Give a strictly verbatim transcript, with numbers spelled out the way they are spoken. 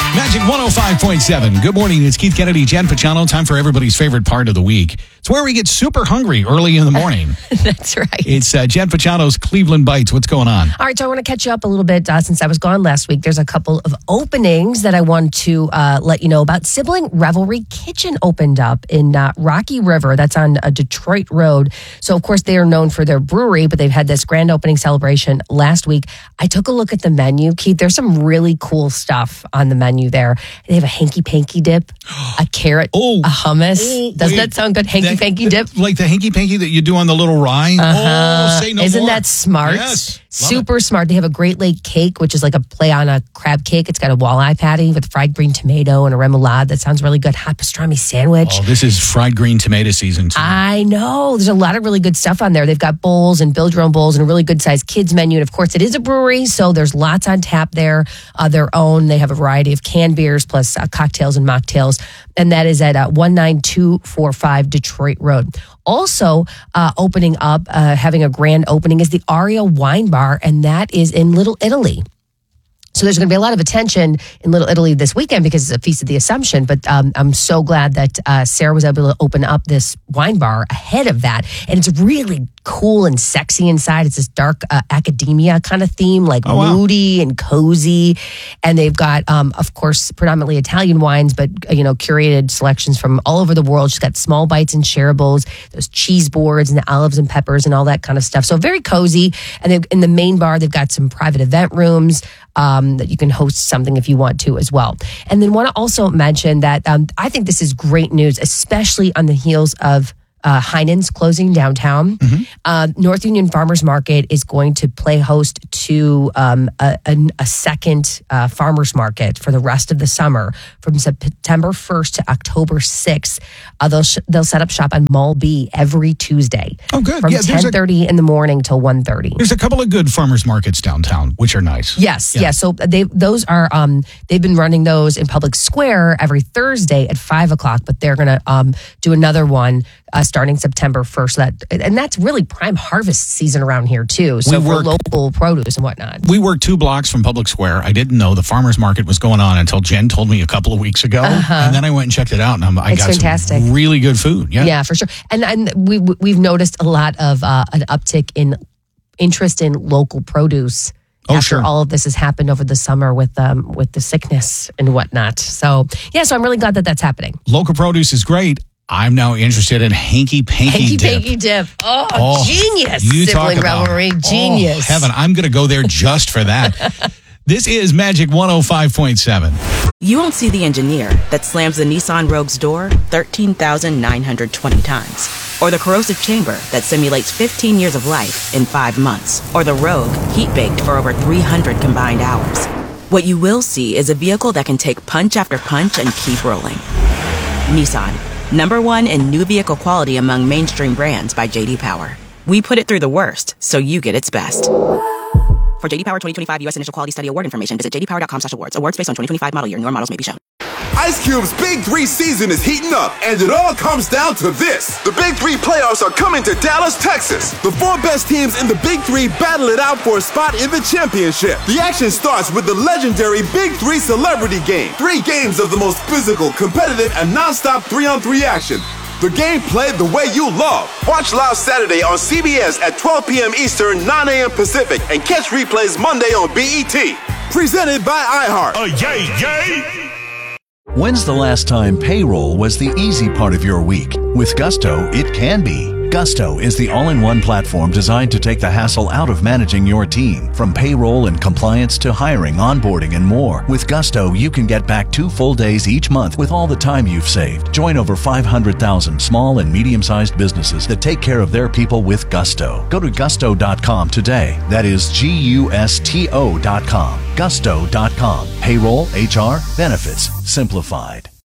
Magic one oh five point seven. Good morning. It's Keith Kennedy, Jen Pachano. Time for everybody's favorite part of the week. It's where we get super hungry early in the morning. That's right. It's uh, Jen Pachano's Cleveland Bites. What's going on? All right, so I want to catch you up a little bit uh, since I was gone last week. There's a couple of openings that I want to uh, let you know about. Sibling Revelry Kitchen opened up in uh, Rocky River. That's on uh, Detroit Road. So, of course, they are known for their brewery, but they've had this grand opening celebration last week. I took a look at the menu, Keith. There's some really cool stuff on the menu there. They have a hanky-panky dip, a carrot, oh, a hummus. Oh, Doesn't wait, that sound good? Hanky-panky that, dip? Like the hanky-panky that you do on the little rye? Uh-huh. Oh, say no Isn't more. that smart? Yes. Super smart. They have a Great Lake cake, which is like a play on a crab cake. It's got a walleye patty with fried green tomato and a remoulade. That sounds really good. Hot pastrami sandwich. Oh, this is fried green tomato season, too. I know. There's a lot of really good stuff on there. They've got bowls and build your own bowls and a really good sized kids menu. And of course, it is a brewery, so there's lots on tap there, uh, their own. They have a variety of canned beers plus uh, cocktails and mocktails. And that is at uh, one nine two four five Detroit Road. Also uh, opening up, uh, having a grand opening is the Aria Wine Bar, and that is in Little Italy. So there's going to be a lot of attention in Little Italy this weekend because it's a Feast of the Assumption. But um, I'm so glad that uh, Sarah was able to open up this wine bar ahead of that. And it's really cool and sexy inside. It's this dark uh, academia kind of theme, like oh, wow. moody and cozy. And they've got, um, of course, predominantly Italian wines, but, uh, you know, curated selections from all over the world. She's got small bites and shareables, those cheese boards and the olives and peppers and all that kind of stuff. So very cozy. And they've, in the main bar, they've got some private event rooms. Um, that you can host something if you want to as well. And then want to also mention that um, I think this is great news, especially on the heels of uh, Heinen's closing downtown. Mm-hmm. Uh, North Union Farmers Market is going to play host to um, a, a, a second uh, farmers market for the rest of the summer from September first to October sixth. Uh, they'll sh- they'll set up shop on Mall B every Tuesday. Oh, good. From yeah, ten thirty in the morning till one thirty. There's a couple of good farmers markets downtown, which are nice. Yes, yeah. yes. So they those are um, they've been running those in Public Square every Thursday at five o'clock, but they're going to um, do another one uh, starting September first. That and that's really prime harvest season around here too. So we for work, local produce and whatnot. We work two blocks from Public Square. I didn't know the farmers market was going on until Jen told me a couple of weeks ago, uh-huh. and then I went and checked it out, and I'm, I it's got fantastic. some really good food. Yeah, yeah, for sure. And and we we've noticed a lot of uh, an uptick in interest in local produce. Oh, after sure. all of this has happened over the summer with um with the sickness and whatnot. So yeah, so I'm really glad that that's happening. Local produce is great. I'm now interested in hanky panky hanky dip. panky dip. Oh, oh genius! You Sibling talk about Revelry, genius. Oh, heaven, I'm going to go there just for that. This is Magic one oh five point seven. You won't see the engineer that slams the Nissan Rogue's door thirteen thousand nine hundred twenty times. Or the corrosive chamber that simulates fifteen years of life in five months. Or the Rogue heat-baked for over three hundred combined hours. What you will see is a vehicle that can take punch after punch and keep rolling. Nissan, number one in new vehicle quality among mainstream brands by J D Power. We put it through the worst, so you get its best. For J D Power twenty twenty-five U S Initial Quality Study Award information, visit j d power dot com slash awards. Awards based on twenty twenty-five model year. Newer models may be shown. Ice Cube's Big Three season is heating up, and it all comes down to this. The Big Three playoffs are coming to Dallas, Texas. The four best teams in the Big Three battle it out for a spot in the championship. The action starts with the legendary Big Three Celebrity Game. Three games of the most physical, competitive, and non-stop three-on-three action. The game played the way you love. Watch live Saturday on C B S at twelve p.m. Eastern, nine a.m. Pacific, and catch replays Monday on B E T. Presented by iHeart. Uh, yay, yay! When's the last time payroll was the easy part of your week? With Gusto, it can be. Gusto is the all-in-one platform designed to take the hassle out of managing your team. From payroll and compliance to hiring, onboarding, and more. With Gusto, you can get back two full days each month with all the time you've saved. Join over five hundred thousand small and medium-sized businesses that take care of their people with Gusto. Go to gusto dot com today. That is G U S T O dot com. gusto dot com. Payroll, H R, benefits, simplified.